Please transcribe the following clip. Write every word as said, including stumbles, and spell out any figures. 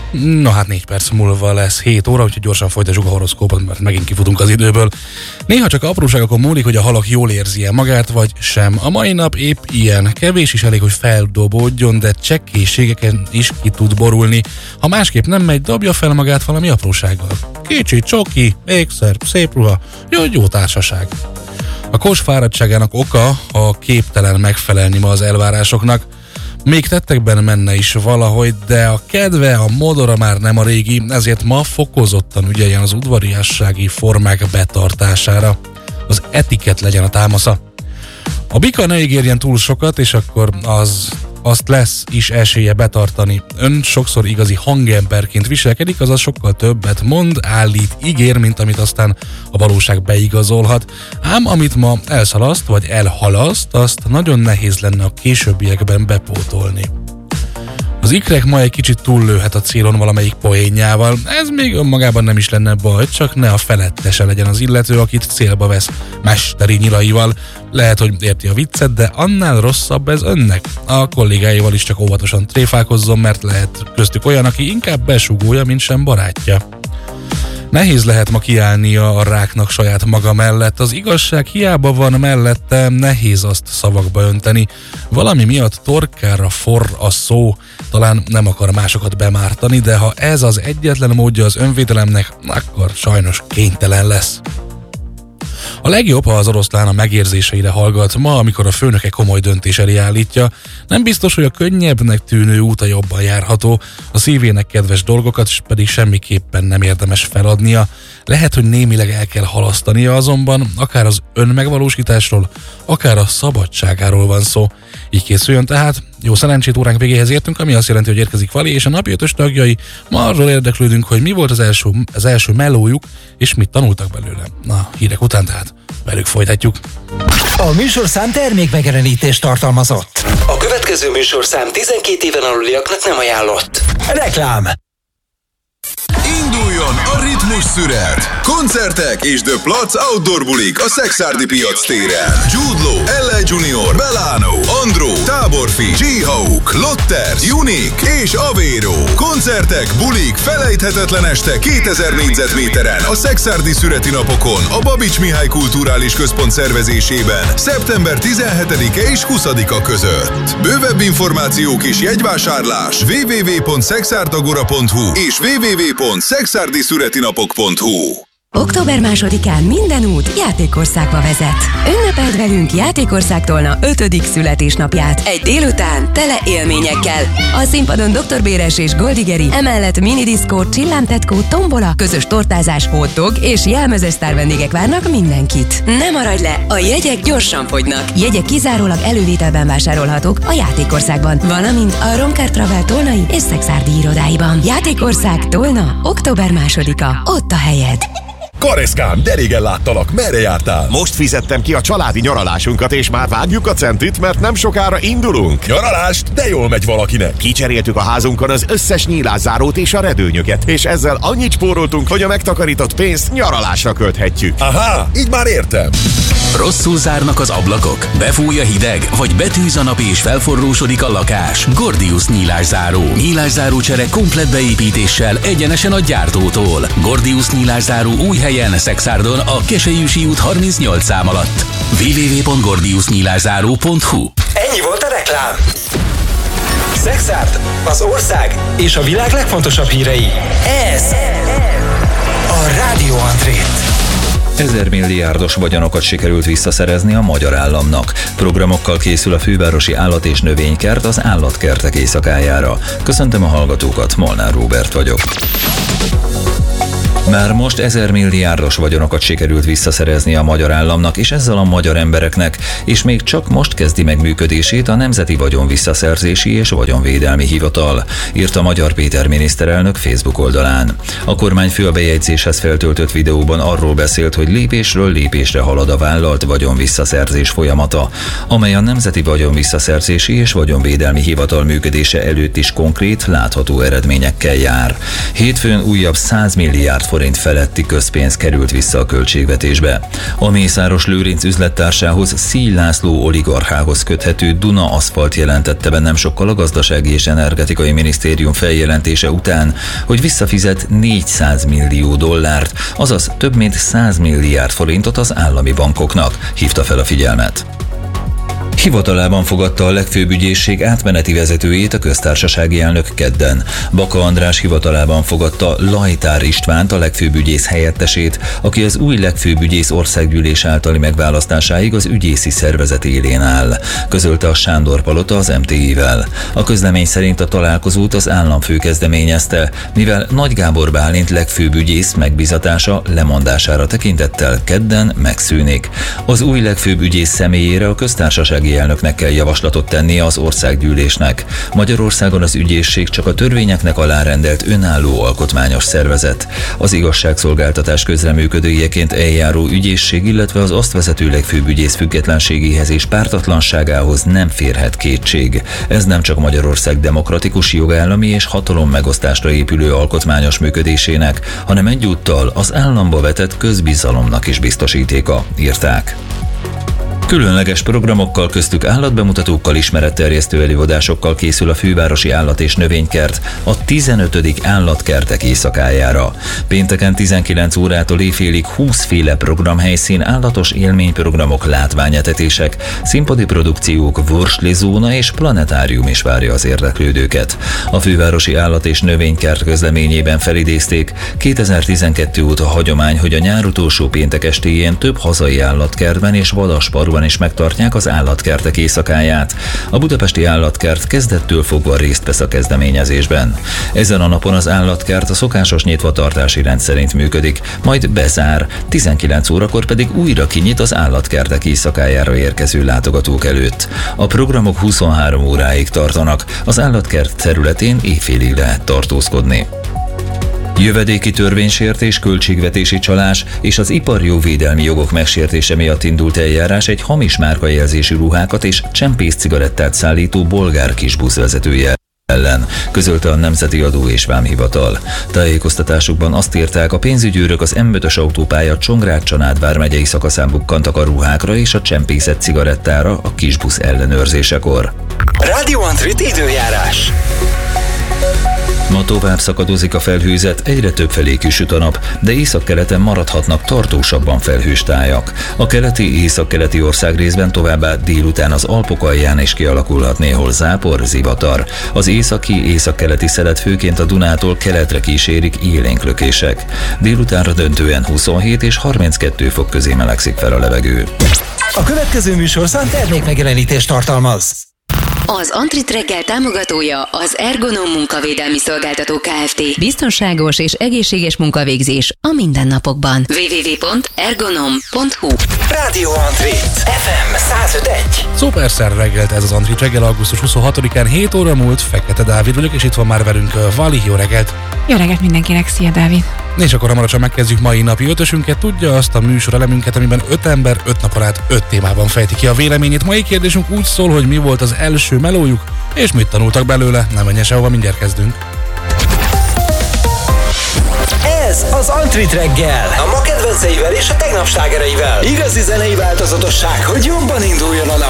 Na hát négy perc múlva lesz hét óra, úgyhogy gyorsan folytassuk a horoszkópot, mert megint kifutunk az időből. Néha csak apróságokon múlik, hogy a halak jól érzi-e magát, vagy sem. A mai nap épp ilyen. Kevés is elég, hogy feldobódjon, de csekkészségeken is ki tud borulni. Ha másképp nem megy, dobja fel magát valami aprósággal. Kicsi, csoki, ékszer, szép ruha, jó, jó társaság. A kós fáradtságának oka a képtelen megfelelni ma az elvárásoknak. Még tettekben menne is valahogy, de a kedve, a modora már nem a régi, ezért ma fokozottan ügyeljen az udvariassági formák betartására. Az etiket legyen a támasza. A bika ne ígérjen túl sokat, és akkor az, azt lesz is esélye betartani. Ön sokszor igazi hangemberként viselkedik, azaz sokkal többet mond, állít, ígér, mint amit aztán a valóság beigazolhat. Ám amit ma elszalaszt, vagy elhalaszt, azt nagyon nehéz lenne a későbbiekben bepótolni. Az ikrek ma egy kicsit túllőhet a célon valamelyik poénjával. Ez még önmagában nem is lenne baj, csak ne a felettese legyen az illető, akit célba vesz mesteri nyilaival. Lehet, hogy érti a viccet, de annál rosszabb ez önnek. A kollégáival is csak óvatosan tréfálkozzon, mert lehet köztük olyan, aki inkább besugója, mint sem barátja. Nehéz lehet ma kiállnia a ráknak saját maga mellett. Az igazság hiába van mellette, nehéz azt szavakba önteni. Valami miatt torkára forr a szó, talán nem akar másokat bemártani, de ha ez az egyetlen módja az önvédelemnek, akkor sajnos kénytelen lesz. A legjobb, ha az oroszlán a megérzéseire hallgat ma, amikor a főnöke komoly döntés elé állítja. Nem biztos, hogy a könnyebbnek tűnő út a jobban járható, a szívének kedves dolgokat pedig semmiképpen nem érdemes feladnia. Lehet, hogy némileg el kell halasztania, azonban akár az önmegvalósításról, akár a szabadságáról van szó. Így készüljön tehát. Jó szerencsét, óránk végéhez értünk, ami azt jelenti, hogy érkezik Vali és a napi ötös tagjai. Ma arról érdeklődünk, hogy mi volt az első, az első melójuk, és mit tanultak belőle. Na, hírek után tehát velük folytatjuk. A műsorszám termékmegjelenítést tartalmazott. A következő műsorszám tizenkét éven aluliaknak nem ajánlott. Reklám. Induljon a ritmus szüret! Koncertek és The Platz Outdoor bulik a Szekszárdi piac téren. Jude Law, el ej Junior, Belano, Andro, Táborfi, G-Hawk, Lotters, Unique és Avero. Koncertek, bulik, felejthetetlen este kétezer négyzetméteren a Szekszárdi szüreti napokon a Babics Mihály Kulturális Központ szervezésében szeptember tizenhetedike és huszadika között. Bővebb információk és jegyvásárlás double-u double-u double-u pont szekszártagora pont hu és double-u double-u double-u pont szekszárdi szüreti napok pont hu. október másodikán minden út Játékországba vezet. Ünnepeld velünk Játékország Tolna ötödik születésnapját. Egy délután tele élményekkel. A színpadon doktor Béres és Goldigeri, emellett minidiszkó, csillámtetkó, tombola, közös tortázás, hotdog és jelmezes sztár vendégek várnak mindenkit. Ne maradj le, a jegyek gyorsan fogynak. Jegyek kizárólag elővételben vásárolhatók a Játékországban, valamint a Romkár Travel tolnai és szekszárdi irodáiban. Játékország Tolna, október másodika. Ott a helyed. Kareszkám, de régen láttalak, merre jártál? Most fizettem ki a családi nyaralásunkat, és már vágjuk a centit, mert nem sokára indulunk. Nyaralást? De jól megy valakinek. Kicseréltük a házunkon az összes nyílászárót és a redőnyöket, és ezzel annyit spóroltunk, hogy a megtakarított pénzt nyaralásra költhetjük. Aha, így már értem. Rosszul zárnak az ablakok? Befúj a hideg? Vagy betűz a nap és felforrósodik a lakás? Gordius nyílászáró. Nyílászáró csere komplett beépítéssel egyenesen a gyártótól. Gordius nyílászáró új helyen, Szekszárdon, a Keselyűsi út harmincnyolc szám alatt. double-u double-u double-u pont gordius nyílászáró pont hu. Ennyi volt a reklám. Szekszárd, az ország és a világ legfontosabb hírei. Ez a Rádió André. Ezer milliárdos vagyonokat sikerült visszaszerezni a magyar államnak. Programokkal készül a fővárosi állat- és növénykert az állatkertek éjszakájára. Köszöntöm a hallgatókat, Molnár Róbert vagyok. Már most ezer milliárdos vagyonokat sikerült visszaszerezni a magyar államnak és ezzel a magyar embereknek, és még csak most kezdi meg működését a Nemzeti Vagyonvisszaszerzési és Vagyonvédelmi Hivatal, írta Magyar Péter miniszterelnök Facebook oldalán. A kormányfő a bejegyzéshez feltöltött videóban arról beszélt, hogy lépésről lépésre halad a vállalt vagyonvisszaszerzés folyamata, amely a Nemzeti Vagyonvisszaszerzési és Vagyonvédelmi Hivatal működése előtt is konkrét, látható eredményekkel jár. Hétfőn újabb száz milliárd forint forint feletti közpénz került vissza a költségvetésbe. A Mészáros Lőrinc üzlettársához, Szíj László oligarchához köthető Duna Aszfalt jelentette be nem sokkal a Gazdasági és Energetikai Minisztérium feljelentése után, hogy visszafizet négyszáz millió dollárt, azaz több mint száz milliárd forintot az állami bankoknak, hívta fel a figyelmet. Hivatalában fogadta a legfőbb ügyészség átmeneti vezetőjét a köztársasági elnök kedden. Baka András hivatalában fogadta Lajtár Istvánt, a legfőbb ügyész helyettesét, aki az új legfőbb ügyész országgyűlés általi megválasztásáig az ügyészi szervezet élén áll, közölte a Sándor Palota az em té i-vel. A közlemény szerint a találkozót az államfő kezdeményezte, mivel Nagy Gábor Bálint legfőbb ügyész megbízatása lemondására tekintettel kedden megszűnik. Az új legfőbb ügyész személyére a köztársasági elnöknek kell javaslatot tennie az országgyűlésnek. Magyarországon az ügyészség csak a törvényeknek alárendelt önálló alkotmányos szervezet. Az igazságszolgáltatás közreműködőjeként eljáró ügyészség, illetve az azt vezető legfőbb ügyész függetlenségéhez és pártatlanságához nem férhet kétség. Ez nem csak Magyarország demokratikus, jogállami és hatalommegosztásra épülő alkotmányos működésének, hanem egyúttal az államba vetett közbizalomnak is biztosítéka, írták. Különleges programokkal, köztük állatbemutatókkal, ismeretterjesztő előadásokkal készül a Fővárosi Állat- és Növénykert a tizenötödik állatkertek éjszakájára. Pénteken tizenkilenc órától éjfélig húsz féle programhelyszín, állatos élményprogramok, látványetetések, színpadi produkciók, vorslizóna és planetárium is várja az érdeklődőket. A Fővárosi Állat- és Növénykert közleményében felidézték, kétezer-tizenkettő óta hagyomány, hogy a nyár utolsó péntek estéjén több hazai állatkertben és vadasparkban is megtartják az állatkertek éjszakáját. A budapesti állatkert kezdettől fogva részt vesz a kezdeményezésben. Ezen a napon az állatkert a szokásos nyitvatartási rend szerint működik, majd bezár, tizenkilenc órakor pedig újra kinyit az állatkertek éjszakájára érkező látogatók előtt. A programok huszonhárom óráig tartanak, az állatkert területén éjfélig lehet tartózkodni. Jövedéki törvénysértés, költségvetési csalás és az iparjogvédelmi jogok megsértése miatt indult eljárás egy hamis márkajelzésű ruhákat és csempész cigarettát szállító bolgár kisbusz vezetője ellen, közölte a Nemzeti Adó és Vámhivatal. Tájékoztatásukban azt írták, a pénzügyőrök az em ötös autópálya Csongrád-Csanád vármegyei szakaszán bukkantak a ruhákra és a csempészett cigarettára a kisbusz ellenőrzésekor. Radio Antrit időjárás. Ma tovább szakadozik a felhőzet, egyre több felé kisüt a nap, de északkeleten maradhatnak tartósabban felhős tájak. A keleti, északkeleti országrészben továbbá délután az Alpok alján is kialakulhat néhol zápor, zivatar. Az északi, északkeleti szelet főként a Dunától keletre kísérik élénk lökések. Délutánra döntően huszonhét és harminckettő fok közé melegszik fel a levegő. A következő műsorszám termékmegjelenítést tartalmaz. Az Antrit reggel támogatója az Ergonom munkavédelmi szolgáltató Kft. Biztonságos és egészséges munkavégzés a mindennapokban. double-u double-u double-u pont ergonom pont hu Radio Antrit ef em száz öt egy. Szuperszer reggelt, ez az Antrit reggel, augusztus huszonhatodikán hét óra múlt. Fekete Dávid vagyok, és itt van már velünk Vali. Jó reggelt! Jó reggelt mindenkinek, szia Dávid! És akkor hamarosan megkezdjük mai napi ötösünket. Tudja azt a műsor elemünket, amiben öt ember öt napon át öt témában fejti ki a véleményét. Mai kérdésünk úgy szól, hogy mi volt az első melójuk, és mit tanultak belőle. Nem menjen sehova, mindjárt kezdünk. Ez az Antrit reggel. A ma kedvenceivel és a tegnap slágereivel. Igazi zenei változatosság, hogy jobban induljon a nap.